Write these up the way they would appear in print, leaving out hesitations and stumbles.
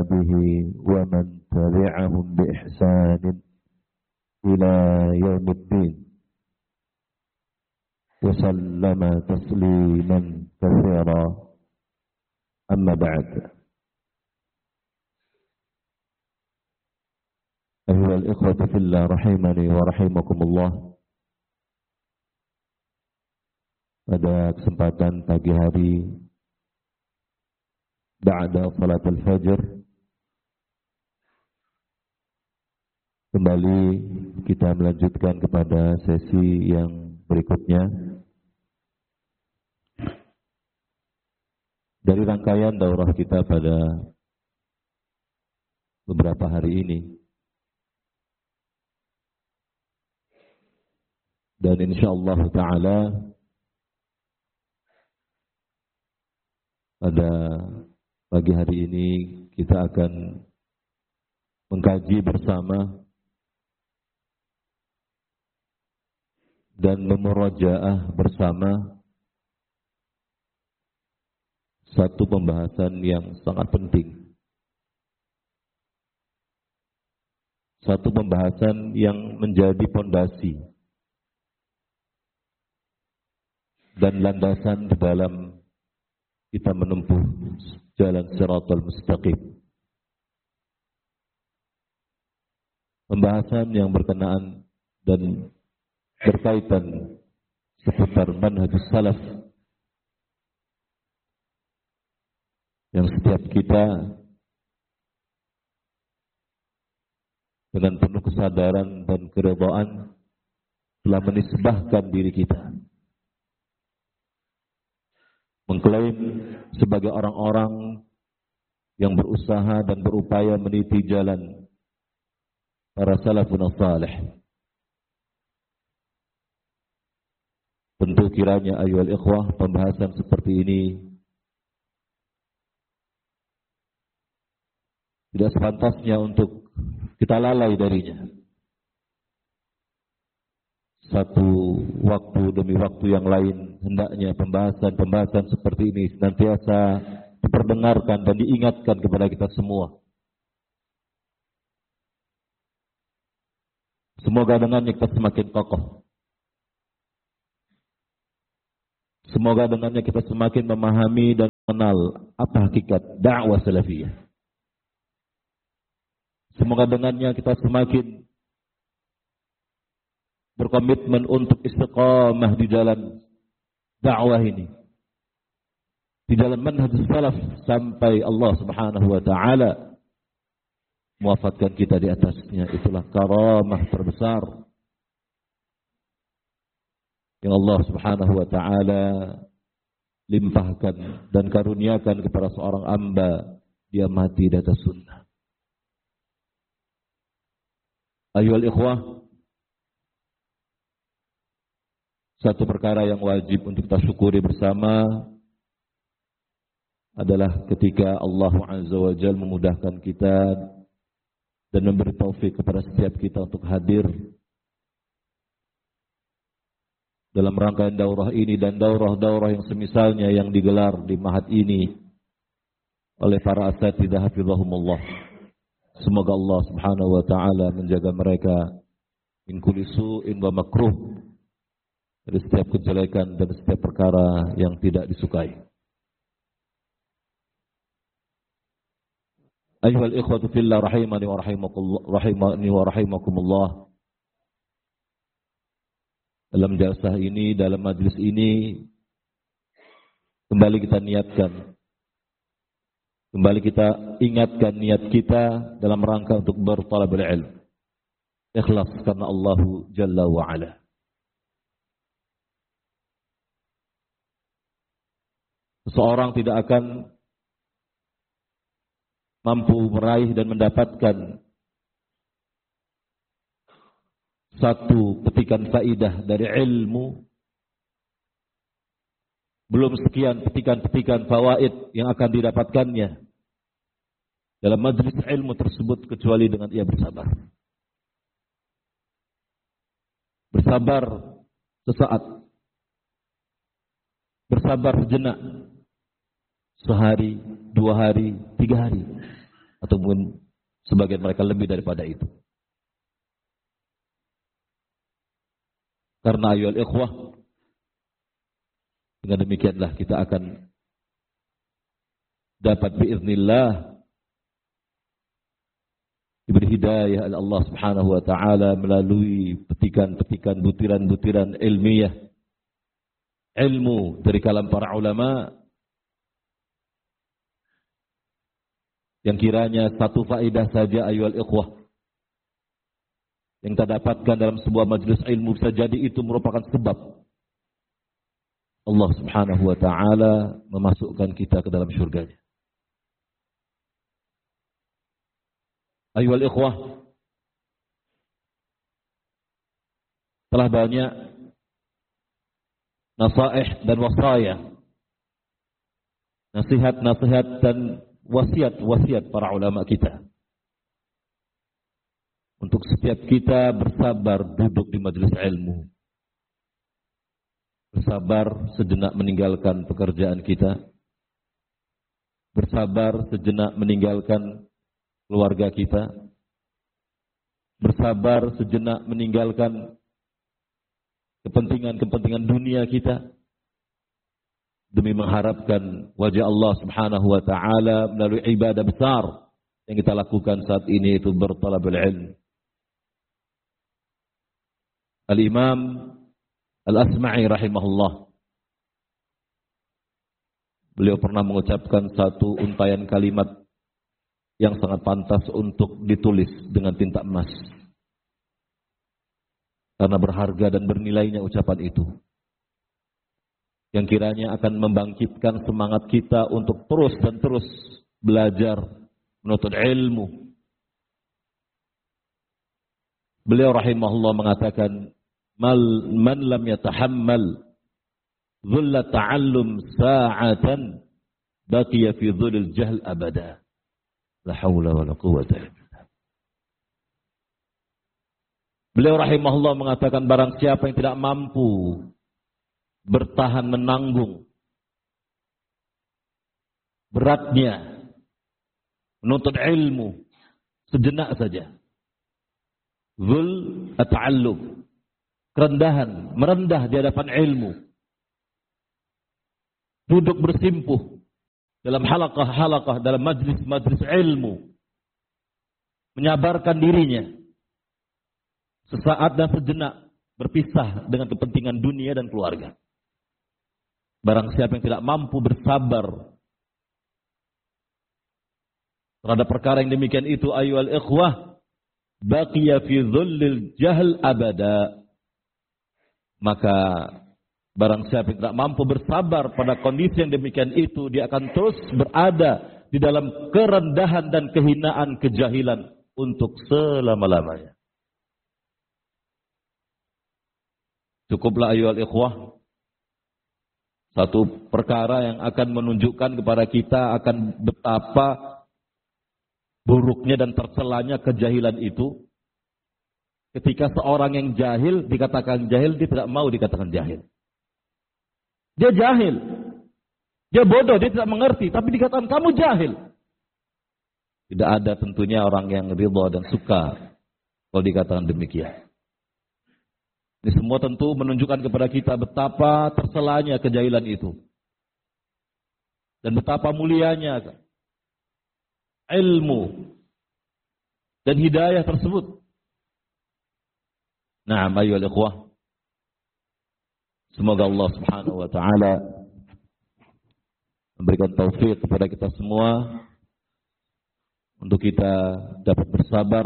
وأصحابه ومن تبعهم بإحسان إلى يوم الدين وسلم تسليما كثيرا أما بعد أيها الإخوة في الله رحمني ورحمكم الله. Pada kesempatan pagi hari ba'da salat al-fajr kembali kita melanjutkan kepada sesi yang berikutnya dari rangkaian daurah kita pada beberapa hari ini, dan insyaallah ta'ala pada pagi hari ini kita akan mengkaji bersama dan memurajaah bersama satu pembahasan yang sangat penting, satu pembahasan yang menjadi pondasi dan landasan di dalam kita menempuh jalan Shiratal Mustaqim. Pembahasan yang berkenaan dan berkaitan seputar manhajus salaf yang setiap kita dengan penuh kesadaran dan keridhaan telah menisbahkan diri kita, mengklaim sebagai orang-orang yang berusaha dan berupaya meniti jalan para salafun salih. Tentu kiranya ayyuhal ikhwah, pembahasan seperti ini tidak sepantasnya untuk kita lalai darinya. Satu waktu demi waktu yang lain hendaknya pembahasan-pembahasan seperti ini senantiasa diperdengarkan dan diingatkan kepada kita semua. Semoga dengannya kita semakin kokoh. Semoga dengannya kita semakin memahami dan mengenal apa hakikat dakwah salafiyah. Semoga dengannya kita semakin berkomitmen untuk istiqamah di jalan dakwah ini, di jalan manhajus salaf, sampai Allah Subhanahu wa taala mewafatkan kita di atasnya. Itulah karamah terbesar yang Allah Subhanahu wa taala limpahkan dan karuniakan kepada seorang hamba, dia mati di atas sunnah. Ayyuhal ikhwah, satu perkara yang wajib untuk kita syukuri bersama adalah ketika Allah Azza wa Jalla memudahkan kita dan memberi taufik kepada setiap kita untuk hadir dalam rangkaian daurah ini dan daurah-daurah yang semisalnya yang digelar di ma'had ini oleh para asatidzah hafizahumullah. Semoga Allah Subhanahu wa taala menjaga mereka min kulli su'in wa makruh, dari setiap kejelekan dan setiap perkara yang tidak disukai. Ayyuhal ikhwatu fillah rahimani wa rahimakumullah. Dalam jalsah ini, dalam majlis ini, kembali kita niatkan, kembali kita ingatkan niat kita dalam rangka untuk bertalabul ilm. Ikhlas karena Allah Jalla wa Ala. Seseorang tidak akan mampu meraih dan mendapatkan satu petikan faidah dari ilmu, belum sekian petikan-petikan fawaid yang akan didapatkannya dalam majlis ilmu tersebut, kecuali dengan ia bersabar. Bersabar sesaat, bersabar sejenak, sehari, 2 hari, 3 hari. Atau mungkin sebagian mereka lebih daripada itu. Karena ayyuhal ikhwah, dengan demikianlah kita akan dapat biiznillah diberi hidayah oleh Allah Subhanahu wa taala melalui petikan-petikan, butiran-butiran ilmiah, ilmu dari kalam para ulama yang kiranya satu faedah saja ayyuhal ikhwah yang kita dapatkan dalam sebuah majelis ilmu bisa jadi itu merupakan sebab Allah Subhanahu wa taala memasukkan kita ke dalam surganya. Ayyuhal ikhwah, telah banyak nasaih dan wasaya, nasihat-nasihat dan wasiat-wasiat para ulama kita untuk setiap kita bersabar duduk di majelis ilmu, bersabar sejenak meninggalkan pekerjaan kita, bersabar sejenak meninggalkan keluarga kita, bersabar sejenak meninggalkan kepentingan-kepentingan dunia kita demi mengharapkan wajah Allah Subhanahu wa taala melalui ibadah besar yang kita lakukan saat ini, itu bertalabul ilm. Al-Imam Al-Asma'i rahimahullah, beliau pernah mengucapkan satu untayan kalimat yang sangat pantas untuk ditulis dengan tinta emas. Karena berharga dan bernilainya ucapan itu. Yang kiranya akan membangkitkan semangat kita untuk terus dan terus belajar, menuntut ilmu. Beliau rahimahullah mengatakan, man lam yatahammal dhulla ta'allum sa'atan baqiya fi dhulil jahl abada. La haula wa la quwwata illa billah. Beliau rahimahullah mengatakan, barang siapa yang tidak mampu bertahan menanggung beratnya menuntut ilmu sejenak saja, zul at-ta'allum, kerendahan, merendah di hadapan ilmu, duduk bersimpuh dalam halaqah-halaqah, dalam majlis-majlis ilmu, menyabarkan dirinya sesaat dan sejenak berpisah dengan kepentingan dunia dan keluarga. Barang siapa yang tidak mampu bersabar terhadap perkara yang demikian itu, ayyuhal ikhwah, baqiya fi dhullil jahl abada, maka barang siapa yang tidak mampu bersabar pada kondisi yang demikian itu, dia akan terus berada di dalam kerendahan dan kehinaan, kejahilan untuk selama-lamanya. Cukuplah ayyuhal ikhwah, satu perkara yang akan menunjukkan kepada kita akan betapa buruknya dan tercelanya kejahilan itu. Ketika seorang yang jahil dikatakan jahil, dia tidak mau dikatakan jahil. Dia jahil, dia bodoh, dia tidak mengerti, tapi dikatakan kamu jahil. Tidak ada tentunya orang yang ridha dan suka kalau dikatakan demikian. Ini semua tentu menunjukkan kepada kita betapa tercelanya kejahilan itu. Dan betapa mulianya ilmu dan hidayah tersebut. Nah, ayyuhal ikhwah, semoga Allah Subhanahu wa taala memberikan taufik kepada kita semua untuk kita dapat bersabar,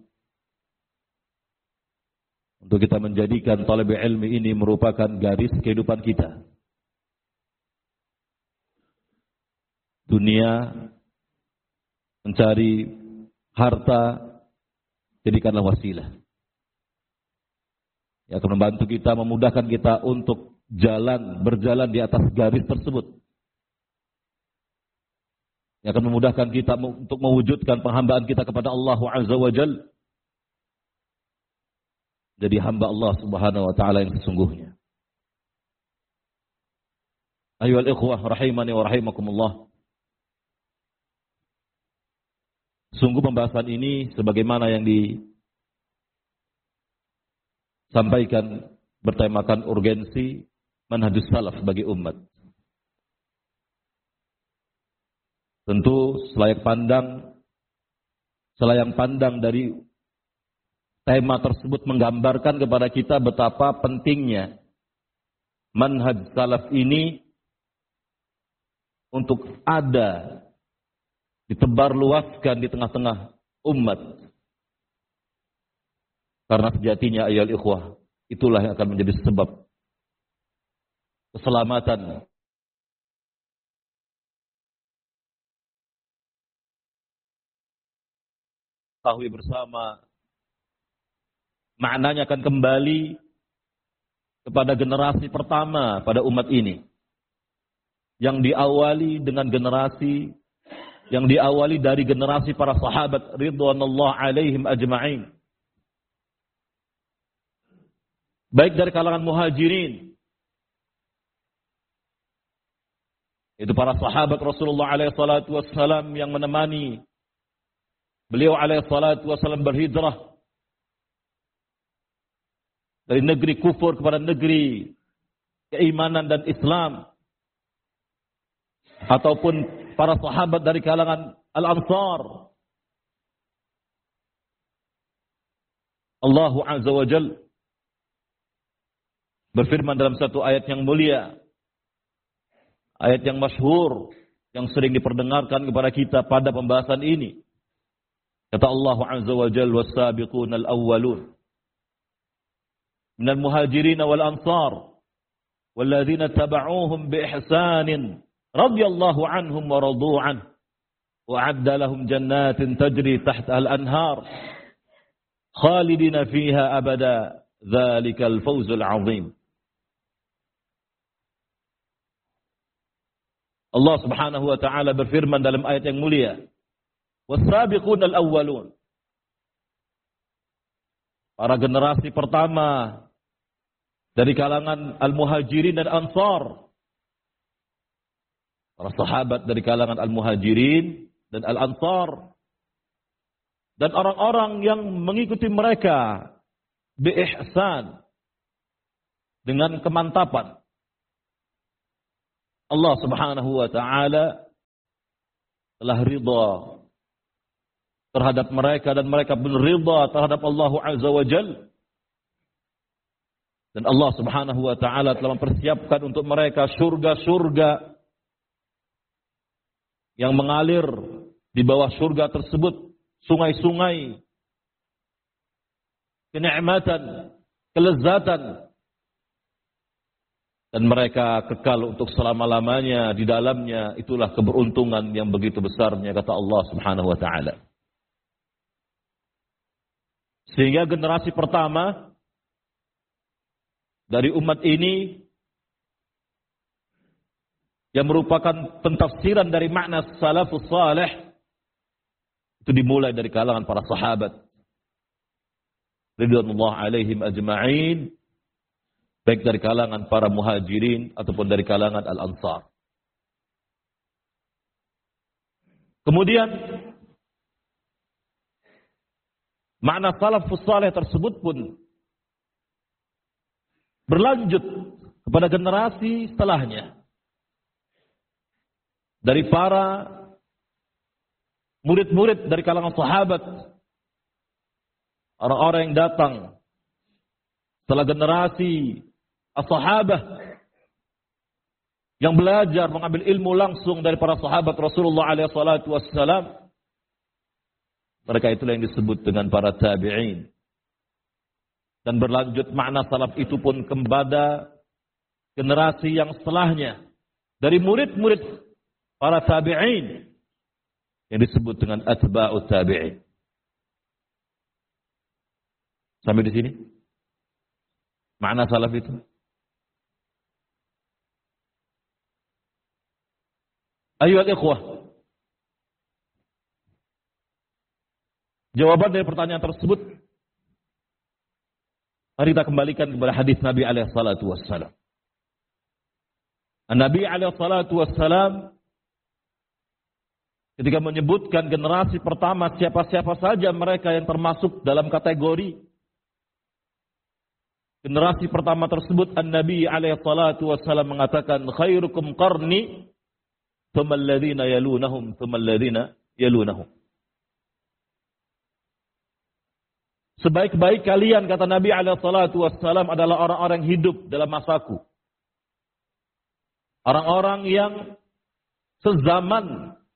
untuk kita menjadikan talab ilmi ini merupakan garis kehidupan kita. Dunia, mencari harta, jadikanlah wasilah yang akan membantu kita, memudahkan kita untuk berjalan di atas garis tersebut, yang akan memudahkan kita untuk mewujudkan penghambaan kita kepada Allah Azza wa Jalla, jadi hamba Allah Subhanahu wa taala yang sesungguhnya. Ayyuhal ikhwah rahimani wa rahimakumullah. Sungguh pembahasan ini sebagaimana yang disampaikan bertemakan urgensi manhajus salaf bagi umat. Tentu selayang pandang dari tema tersebut menggambarkan kepada kita betapa pentingnya manhaj salaf ini untuk ada ditebarluaskan di tengah-tengah umat. Karena sejatinya ayyuhal ikhwah, itulah yang akan menjadi sebab keselamatan ketahui bersama maknanya akan kembali kepada generasi pertama pada umat ini yang diawali dari generasi para sahabat ridwanullah alaihim ajma'in, baik dari kalangan muhajirin, itu para sahabat Rasulullah alaihi salatu wassalam yang menemani beliau alaihi salatu wassalam berhijrah dari negeri kufur kepada negeri keimanan dan Islam, ataupun para sahabat dari kalangan Al-Ansar. Allah Azza wa Jalla berfirman dalam satu ayat yang mulia, ayat yang masyhur, yang sering diperdengarkan kepada kita pada pembahasan ini. Kata Allah Azza wa Jalla, was-sabiquna al-awwalun minal muhajirin wal ansar walladzina tabauhum bi ihsanin radhiyallahu anhum wa radu an wa adda lahum jannatin tajri tahtaha al-anhar khalidina fiha abada dzalikal fawzul azim. Allah Subhanahu wa taala berfirman dalam ayat yang mulia, was-sabiqunal awwalun, para generasi pertama dari kalangan al-muhajirin dan ansar, para sahabat dari kalangan al-muhajirin dan al-ansar, dan orang-orang yang mengikuti mereka bi ihsan, dengan kemantapan. Allah Subhanahu wa taala telah ridha terhadap mereka dan mereka pun ridha terhadap Allah Azza wa Jalla. Dan Allah Subhanahu wa taala telah mempersiapkan untuk mereka surga-surga yang mengalir di bawah surga tersebut, sungai-sungai kenikmatan, kelezatan, dan mereka kekal untuk selama-lamanya di dalamnya. Itulah keberuntungan yang begitu besarnya, kata Allah Subhanahu wa taala. Sehingga generasi pertama dari umat ini yang merupakan pentafsiran dari makna salafus salih itu dimulai dari kalangan para sahabat ridwanullah alaihim ajma'in, baik dari kalangan para muhajirin ataupun dari kalangan al-ansar. Kemudian makna salafus salih tersebut pun berlanjut kepada generasi setelahnya. Dari para murid-murid dari kalangan sahabat, orang-orang yang datang setelah generasi as-sahabah yang belajar mengambil ilmu langsung dari para sahabat Rasulullah alaihi salatu wassalam. Mereka itulah yang disebut dengan para tabi'in. Dan berlanjut makna salaf itu pun kepada generasi yang setelahnya, dari murid-murid para tabi'in yang disebut dengan atba'ut tabi'in. Sampai di sini makna salaf itu. Ayyuhal ikhwah, jawaban dari pertanyaan tersebut mari kita kembalikan kepada hadis Nabi alaihi salatu wassalam. Nabi alaihi salatu wassalam ketika menyebutkan generasi pertama siapa-siapa saja mereka yang termasuk dalam kategori generasi pertama tersebut, An-Nabi alaihi salatu wassalam mengatakan khairukum qarni thumma alladhina yalunahum thumma alladhina yalunahum. Sebaik-baik kalian, kata Nabi alaihi salatu wassalam, adalah orang-orang hidup dalam masaku. Orang-orang yang sezaman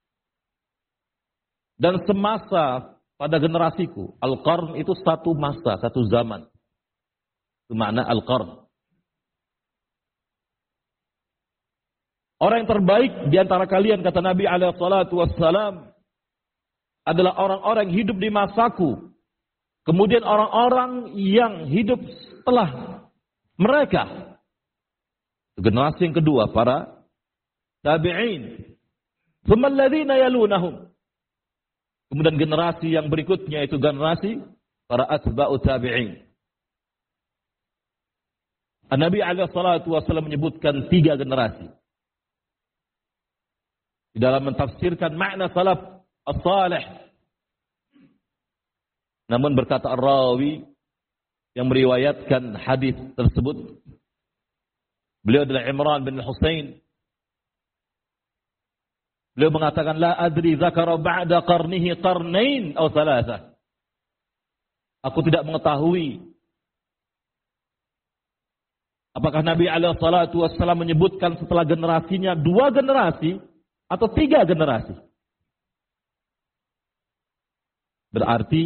dan semasa pada generasiku. Al-qarn itu satu masa, satu zaman. Itu makna al-qarn. Orang yang terbaik di antara kalian, kata Nabi alaihi salatu wassalam, adalah orang-orang yang hidup di masaku. Kemudian orang-orang yang hidup setelah mereka. Generasi yang kedua, para tabi'in. Tsumma alladhina yalunahum. Kemudian generasi yang berikutnya itu generasi para atba'u tabi'in. Nabi alaihi salatu wasallam menyebutkan 3 generasi. Di dalam mentafsirkan makna salaf as-salih. Namun berkata ar-rawi yang meriwayatkan hadis tersebut, beliau adalah Imran bin Husain. Beliau mengatakan, la adri zakara ba'da qarnihi qarnain atau thalatha. Aku tidak mengetahui apakah Nabi alaihi salatu wassalam menyebutkan setelah generasinya 2 generasi atau 3 generasi. Berarti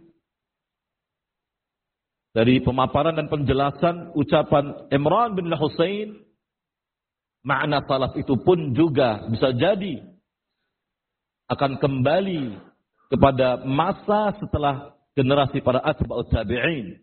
dari pemaparan dan penjelasan ucapan Imran bin Husain, makna salaf itu pun juga bisa jadi akan kembali kepada masa setelah generasi para atba'ut tabi'in.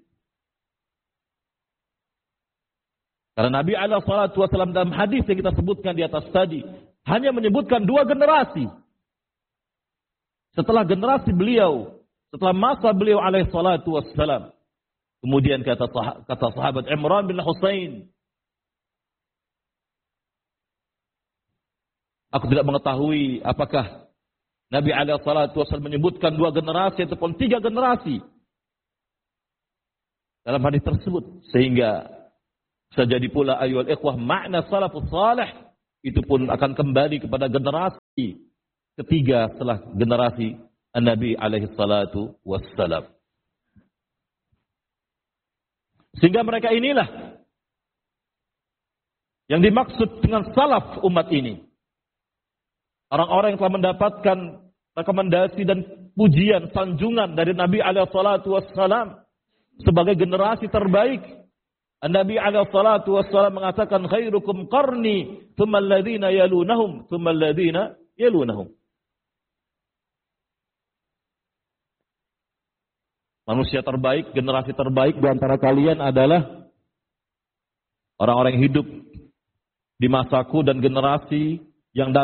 Karena Nabi alaihi salatu wasallam dalam hadis yang kita sebutkan di atas tadi hanya menyebutkan 2 generasi. Setelah generasi beliau, setelah masa beliau alaihi salatu wasallam. Kemudian kata sahabat Imran bin Husain, aku tidak mengetahui apakah Nabi alaihi salatu wasallam menyebutkan 2 generasi ataupun 3 generasi dalam hadis tersebut, sehingga bisa jadi pula ayyuhal ikhwah makna salafus salih itu pun akan kembali kepada generasi ketiga setelah generasi Nabi alaihi salatu wassalam. Sehingga mereka inilah yang dimaksud dengan salaf umat ini. Orang-orang yang telah mendapatkan rekomendasi dan pujian, sanjungan dari Nabi alaihi salatu wassalam sebagai generasi terbaik. Nabi alaihi salatu wassalam mengatakan khairukum qarni thumma alladhina yalunahum thumma alladhina yalunahum. Manusia terbaik, generasi terbaik di antara kalian adalah orang-orang yang hidup di masaku dan generasi yang